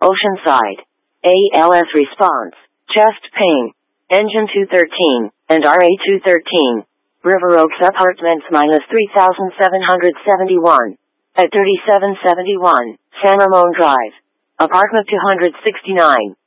Oceanside. ALS response. Chest pain. Engine 213, and RA 213. River Oaks Apartments -3771. At 3771, San Ramon Drive. Apartment 269.